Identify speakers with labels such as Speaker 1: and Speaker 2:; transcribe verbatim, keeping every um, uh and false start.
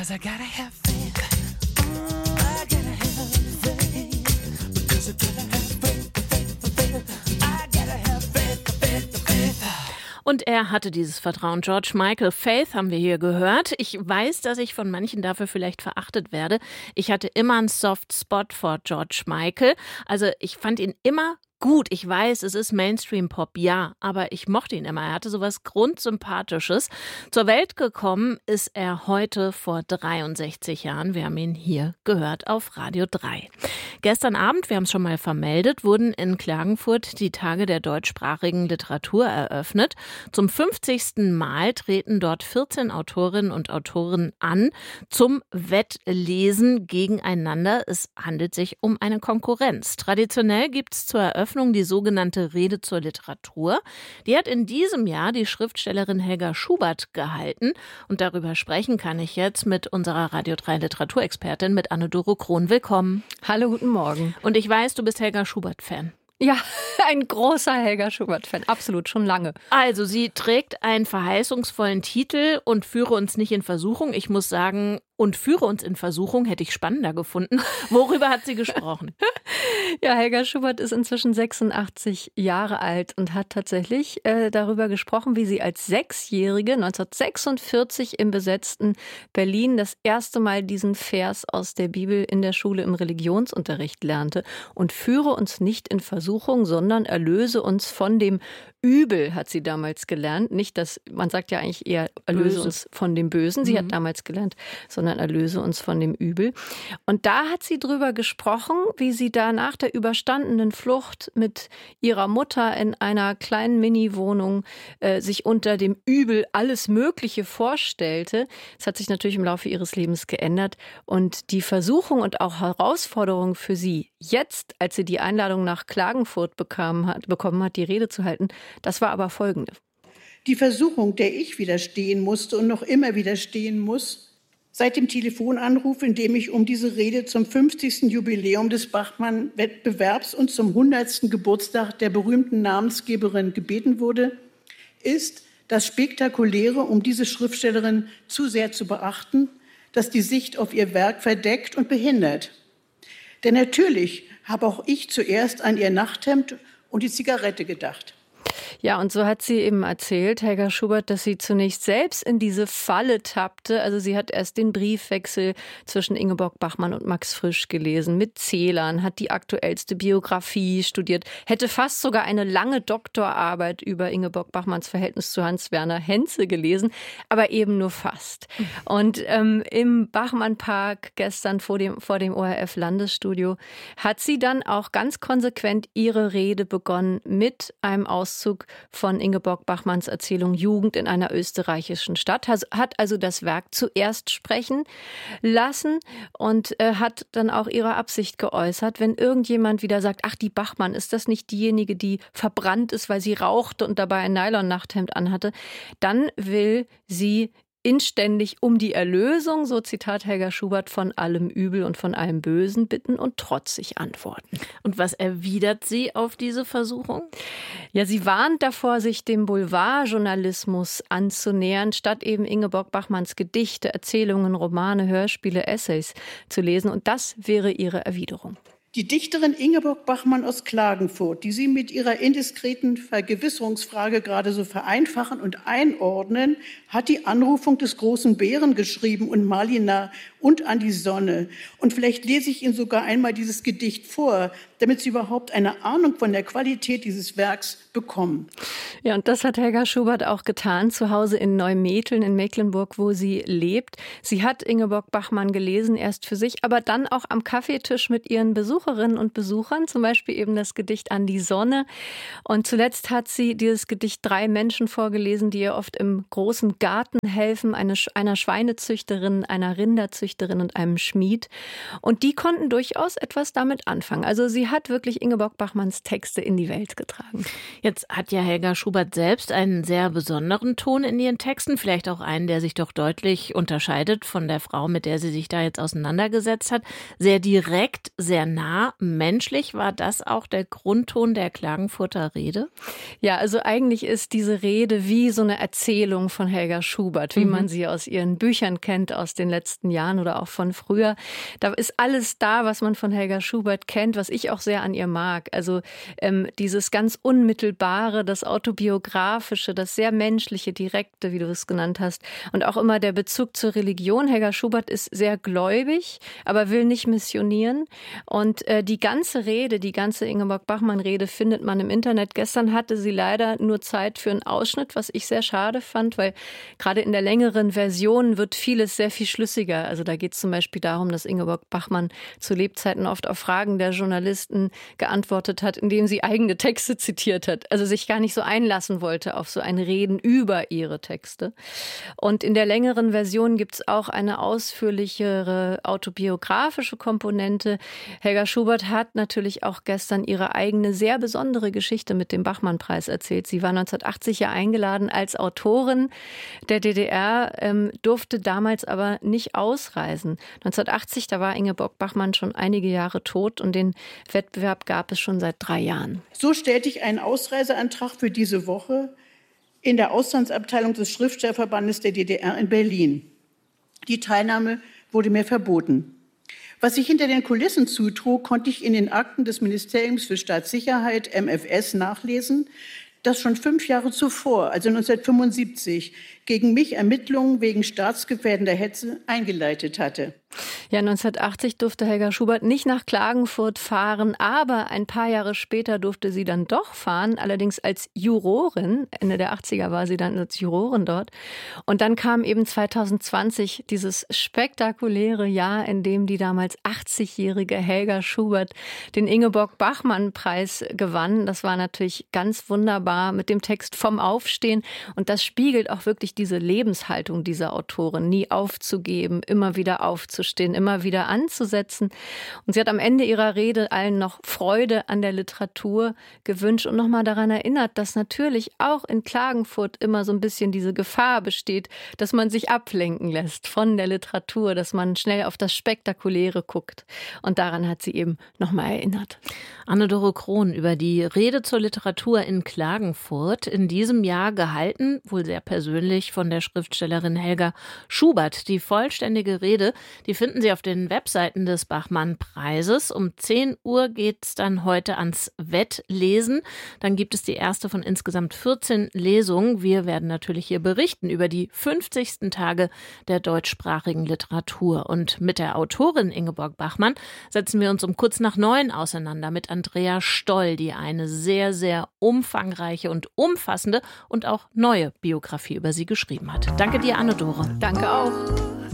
Speaker 1: 'cause I gotta have faith. I gotta have faith. Because I gotta have faith, faith, faith. I gotta have faith, faith, faith.
Speaker 2: Und er hatte dieses Vertrauen. George Michael, Faith haben wir hier gehört. Ich weiß, dass ich von manchen dafür vielleicht verachtet werde. Ich hatte immer einen Soft Spot vor George Michael. Also ich fand ihn immer gut. Ich weiß, es ist Mainstream-Pop, ja, aber ich mochte ihn immer. Er hatte sowas Grundsympathisches. Zur Welt gekommen ist er heute vor dreiundsechzig Jahren. Wir haben ihn hier gehört auf Radio drei. Gestern Abend, wir haben es schon mal vermeldet, wurden in Klagenfurt die Tage der deutschsprachigen Literatur eröffnet. Zum fünfzigsten Mal treten dort vierzehn Autorinnen und Autoren an zum Wettlesen gegeneinander. Es handelt sich um eine Konkurrenz. Traditionell gibt es zur Eröffnung die sogenannte Rede zur Literatur. Die hat in diesem Jahr die Schriftstellerin Helga Schubert gehalten. Und darüber sprechen kann ich jetzt mit unserer Radio drei Literaturexpertin, mit Anne-Doro Krohn. Willkommen.
Speaker 3: Hallo, guten Morgen.
Speaker 2: Und ich weiß, du bist Helga Schubert-Fan.
Speaker 3: Ja, ein großer Helga Schubert-Fan, absolut, schon lange.
Speaker 2: Also, sie trägt einen verheißungsvollen Titel und führe uns nicht in Versuchung. Ich muss sagen, und führe uns in Versuchung hätte ich spannender gefunden. Worüber hat sie gesprochen?
Speaker 3: Ja, Helga Schubert ist inzwischen sechsundachtzig Jahre alt und hat tatsächlich äh, darüber gesprochen, wie sie als Sechsjährige neunzehnhundertsechsundvierzig im besetzten Berlin das erste Mal diesen Vers aus der Bibel in der Schule im Religionsunterricht lernte. Und führe uns nicht in Versuchung, sondern erlöse uns von dem Übel, hat sie damals gelernt. Nicht, dass, man sagt ja eigentlich eher, erlöse Böse. uns von dem Bösen. Sie mhm. hat damals gelernt, sondern erlöse uns von dem Übel. Und da hat sie drüber gesprochen, wie sie da nach der überstandenen Flucht mit ihrer Mutter in einer kleinen Mini-Wohnung äh, sich unter dem Übel alles Mögliche vorstellte. Das hat sich natürlich im Laufe ihres Lebens geändert. Und die Versuchung und auch Herausforderung für sie, jetzt, als sie die Einladung nach Klagenfurt bekam, hat, bekommen hat, die Rede zu halten, das war aber folgende.
Speaker 4: Die Versuchung, der ich widerstehen musste und noch immer widerstehen muss, seit dem Telefonanruf, in dem ich um diese Rede zum fünfzigsten Jubiläum des Bachmann-Wettbewerbs und zum hundertsten Geburtstag der berühmten Namensgeberin gebeten wurde, ist das Spektakuläre, um diese Schriftstellerin zu sehr zu beachten, das die Sicht auf ihr Werk verdeckt und behindert. Denn natürlich habe auch ich zuerst an ihr Nachthemd und die Zigarette gedacht.
Speaker 3: Ja, und so hat sie eben erzählt, Helga Schubert, dass sie zunächst selbst in diese Falle tappte. Also sie hat erst den Briefwechsel zwischen Ingeborg Bachmann und Max Frisch gelesen, mit Zählern, hat die aktuellste Biografie studiert, hätte fast sogar eine lange Doktorarbeit über Ingeborg Bachmanns Verhältnis zu Hans-Werner Henze gelesen, aber eben nur fast. Und ähm, im Bachmann-Park gestern vor dem, vor dem O R F-Landesstudio hat sie dann auch ganz konsequent ihre Rede begonnen mit einem Auszug von Ingeborg Bachmanns Erzählung Jugend in einer österreichischen Stadt, hat also das Werk zuerst sprechen lassen und äh, hat dann auch ihre Absicht geäußert, wenn irgendjemand wieder sagt, ach, die Bachmann, ist das nicht diejenige, die verbrannt ist, weil sie rauchte und dabei ein Nylon-Nachthemd anhatte, dann will sie inständig um die Erlösung, so Zitat Helga Schubert, von allem Übel und von allem Bösen bitten und trotzig antworten.
Speaker 2: Und was erwidert sie auf diese Versuchung?
Speaker 3: Ja, sie warnt davor, sich dem Boulevardjournalismus anzunähern, statt eben Ingeborg Bachmanns Gedichte, Erzählungen, Romane, Hörspiele, Essays zu lesen. Und das wäre ihre Erwiderung.
Speaker 4: Die Dichterin Ingeborg Bachmann aus Klagenfurt, die Sie mit ihrer indiskreten Vergewisserungsfrage gerade so vereinfachen und einordnen, hat die Anrufung des großen Bären geschrieben und Malina und an die Sonne. Und vielleicht lese ich Ihnen sogar einmal dieses Gedicht vor, damit Sie überhaupt eine Ahnung von der Qualität dieses Werks bekommen.
Speaker 3: Ja, und das hat Helga Schubert auch getan, zu Hause in Neumetteln in Mecklenburg, wo sie lebt. Sie hat Ingeborg Bachmann gelesen, erst für sich, aber dann auch am Kaffeetisch mit ihren Besucherinnen und Besuchern, zum Beispiel eben das Gedicht An die Sonne. Und zuletzt hat sie dieses Gedicht drei Menschen vorgelesen, die ihr oft im großen Garten helfen, eine, einer Schweinezüchterin, einer Rinderzüchterin und einem Schmied. Und die konnten durchaus etwas damit anfangen. Also sie hat wirklich Ingeborg Bachmanns Texte in die Welt getragen.
Speaker 2: Jetzt hat ja Helga Schubert selbst einen sehr besonderen Ton in ihren Texten, vielleicht auch einen, der sich doch deutlich unterscheidet von der Frau, mit der sie sich da jetzt auseinandergesetzt hat. Sehr direkt, sehr nah. A. menschlich. War das auch der Grundton der Klagenfurter Rede?
Speaker 3: Ja, also eigentlich ist diese Rede wie so eine Erzählung von Helga Schubert, wie mhm. man sie aus ihren Büchern kennt aus den letzten Jahren oder auch von früher. Da ist alles da, was man von Helga Schubert kennt, was ich auch sehr an ihr mag. Also ähm, dieses ganz Unmittelbare, das Autobiografische, das sehr Menschliche, Direkte, wie du es genannt hast. Und auch immer der Bezug zur Religion. Helga Schubert ist sehr gläubig, aber will nicht missionieren. Und äh, die ganze Rede, die ganze Ingeborg-Bachmann-Rede findet man im Internet. Gestern hatte sie leider nur Zeit für einen Ausschnitt, was ich sehr schade fand, weil gerade in der längeren Version wird vieles sehr viel schlüssiger. Also da geht es zum Beispiel darum, dass Ingeborg Bachmann zu Lebzeiten oft auf Fragen der Journalisten geantwortet hat, indem sie eigene Texte zitiert hat. Also sich gar nicht so einlassen wollte auf so ein Reden über ihre Texte. Und in der längeren Version gibt es auch eine ausführlichere autobiografische Komponente. Helga Schubert hat natürlich auch gestern ihre eigene sehr besondere Geschichte mit dem Bachmann-Preis erzählt. Sie war neunzehnhundertachtzig ja eingeladen als Autorin der D D R, ähm, durfte damals aber nicht ausreisen. neunzehnhundertachtzig, da war Ingeborg Bachmann schon einige Jahre tot und den Wettbewerb gab es schon seit drei Jahren.
Speaker 4: So stellte ich einen Ausreiseantrag für diese Woche in der Auslandsabteilung des Schriftstellerverbandes der D D R in Berlin. Die Teilnahme wurde mir verboten. Was sich hinter den Kulissen zutrug, konnte ich in den Akten des Ministeriums für Staatssicherheit, M F S, nachlesen, das schon fünf Jahre zuvor, also neunzehnhundertfünfundsiebzig, gegen mich Ermittlungen wegen staatsgefährdender Hetze eingeleitet hatte.
Speaker 3: Ja, neunzehnhundertachtzig durfte Helga Schubert nicht nach Klagenfurt fahren, aber ein paar Jahre später durfte sie dann doch fahren, allerdings als Jurorin. Ende der achtziger war sie dann als Jurorin dort. Und dann kam eben zweitausendzwanzig dieses spektakuläre Jahr, in dem die damals achtzigjährige Helga Schubert den Ingeborg-Bachmann-Preis gewann. Das war natürlich ganz wunderbar mit dem Text Vom Aufstehen. Und das spiegelt auch wirklich diese Lebenshaltung dieser Autorin, nie aufzugeben, immer wieder aufzustehen, immer wieder anzusetzen. Und sie hat am Ende ihrer Rede allen noch Freude an der Literatur gewünscht und nochmal daran erinnert, dass natürlich auch in Klagenfurt immer so ein bisschen diese Gefahr besteht, dass man sich ablenken lässt von der Literatur, dass man schnell auf das Spektakuläre guckt. Und daran hat sie eben nochmal erinnert.
Speaker 2: Anne-Dore Krohn über die Rede zur Literatur in Klagenfurt, in diesem Jahr gehalten, wohl sehr persönlich, von der Schriftstellerin Helga Schubert. Die vollständige Rede, die finden Sie auf den Webseiten des Bachmann-Preises. Um zehn Uhr geht es dann heute ans Wettlesen. Dann gibt es die erste von insgesamt vierzehn Lesungen. Wir werden natürlich hier berichten über die fünfzigsten Tage der deutschsprachigen Literatur. Und mit der Autorin Ingeborg Bachmann setzen wir uns um kurz nach neun auseinander mit Andrea Stoll, die eine sehr, sehr umfangreiche und umfassende und auch neue Biografie über sie geschrieben hat. Danke dir, Anne-Dore.
Speaker 3: Danke auch.